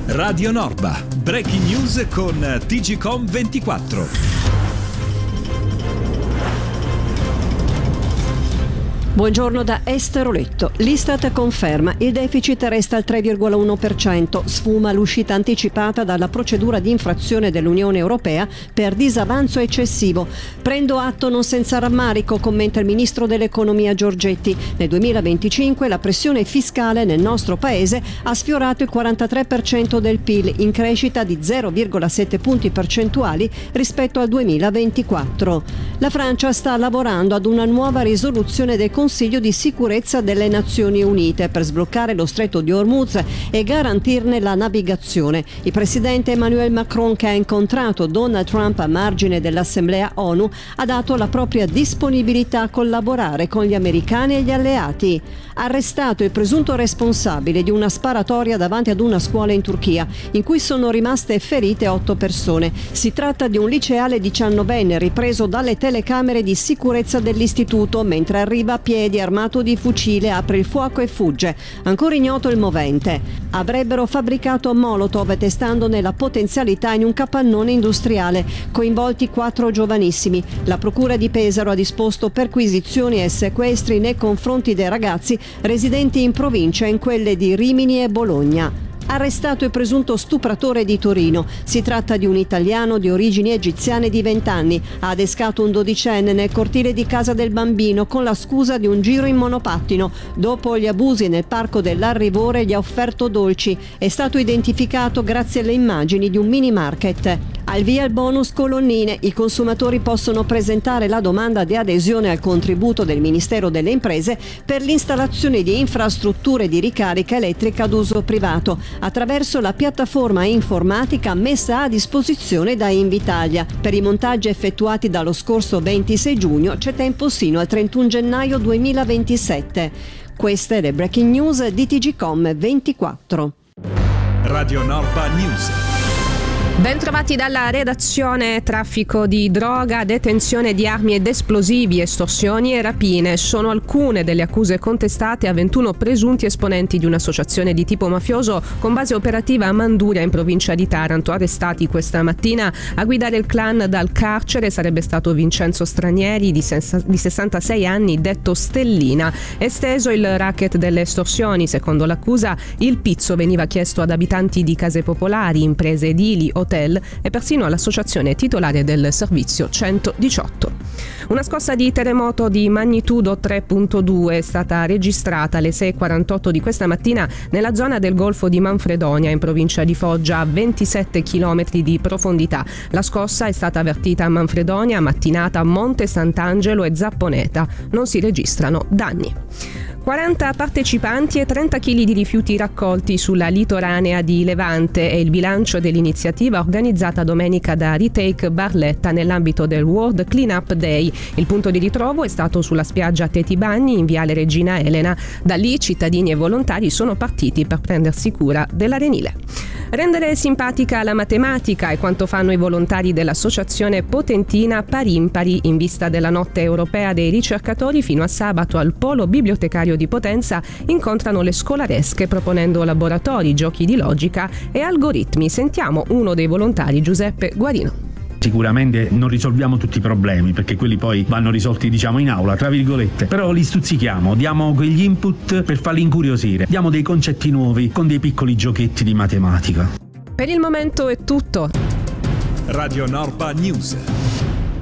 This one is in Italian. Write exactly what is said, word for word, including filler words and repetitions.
Radio Norba, breaking news con T G Com ventiquattro. Buongiorno da Esther Oletto. L'Istat conferma il deficit resta al tre virgola uno per cento, sfuma l'uscita anticipata dalla procedura di infrazione dell'Unione Europea per disavanzo eccessivo. Prendo atto non senza rammarico, commenta il ministro dell'economia Giorgetti. Nel duemilaventicinque la pressione fiscale nel nostro paese ha sfiorato il quarantatré per cento del P I L, in crescita di zero virgola sette punti percentuali rispetto al duemilaventiquattro. La Francia sta lavorando ad una nuova risoluzione del Consiglio di sicurezza delle Nazioni Unite per sbloccare lo stretto di Hormuz e garantirne la navigazione. Il presidente Emmanuel Macron, che ha incontrato Donald Trump a margine dell'Assemblea ONU, ha dato la propria disponibilità a collaborare con gli americani e gli alleati. Arrestato il presunto responsabile di una sparatoria davanti ad una scuola in Turchia, in cui sono rimaste ferite otto persone. Si tratta di un liceale diciannovenne ripreso dalle telecamere di sicurezza dell'istituto mentre arriva a piedi armato di fucile, apre il fuoco e fugge. Ancora ignoto il movente. Avrebbero fabbricato molotov testandone la potenzialità in un capannone industriale. Coinvolti quattro giovanissimi. La procura di Pesaro ha disposto perquisizioni e sequestri nei confronti dei ragazzi residenti in provincia e in quelle di Rimini e Bologna. Arrestato il presunto stupratore di Torino. Si tratta di un italiano di origini egiziane di venti anni. Ha adescato un dodicenne nel cortile di casa del bambino con la scusa di un giro in monopattino. Dopo gli abusi nel parco dell'Arrivore gli ha offerto dolci. È stato identificato grazie alle immagini di un mini market. Al via il bonus colonnine. I consumatori possono presentare la domanda di adesione al contributo del Ministero delle Imprese per l'installazione di infrastrutture di ricarica elettrica ad uso privato attraverso la piattaforma informatica messa a disposizione da Invitalia. Per i montaggi effettuati dallo scorso ventisei giugno c'è tempo sino al trentuno gennaio duemilaventisette. Queste le breaking news di T G Com ventiquattro. Radio Norba News. Ben trovati dalla redazione. Traffico di droga, detenzione di armi ed esplosivi, estorsioni e rapine sono alcune delle accuse contestate a ventuno presunti esponenti di un'associazione di tipo mafioso con base operativa a Manduria in provincia di Taranto. Arrestati questa mattina a guidare il clan dal carcere sarebbe stato Vincenzo Stranieri di sessantasei anni, detto Stellina. Esteso il racket delle estorsioni. Secondo l'accusa il pizzo veniva chiesto ad abitanti di case popolari, imprese edili, hotel e persino all'associazione titolare del servizio centodiciotto. Una scossa di terremoto di magnitudo tre virgola due è stata registrata alle sei e quarantotto di questa mattina nella zona del Golfo di Manfredonia in provincia di Foggia a ventisette chilometri di profondità. La scossa è stata avvertita a Manfredonia, Mattinata, Monte Sant'Angelo e Zapponeta. Non si registrano danni. quaranta partecipanti e trenta chili di rifiuti raccolti sulla litoranea di Levante è il bilancio dell'iniziativa organizzata domenica da Retake Barletta nell'ambito del World Cleanup Day. Il punto di ritrovo è stato sulla spiaggia Teti Bagni in viale Regina Elena. Da lì cittadini e volontari sono partiti per prendersi cura dell'arenile. Rendere simpatica la matematica è quanto fanno i volontari dell'associazione potentina Pari Impari in vista della notte europea dei ricercatori. Fino a sabato al polo bibliotecario di Potenza incontrano le scolaresche proponendo laboratori, giochi di logica e algoritmi. Sentiamo uno dei volontari, Giuseppe Guarino. Sicuramente non risolviamo tutti i problemi perché quelli poi vanno risolti diciamo in aula tra virgolette, però li stuzzichiamo, diamo quegli input per farli incuriosire, diamo dei concetti nuovi con dei piccoli giochetti di matematica. Per il momento è tutto. Radio Norba News.